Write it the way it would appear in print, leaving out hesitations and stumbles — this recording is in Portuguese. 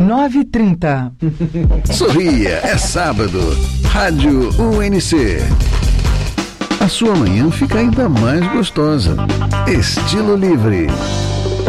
9h30. Sorria, é sábado. Rádio UNC. A sua manhã fica ainda mais gostosa. Estilo Livre.